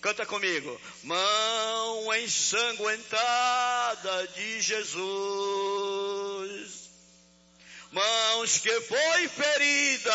Canta comigo. Mão ensanguentada de Jesus, mãos que foi ferida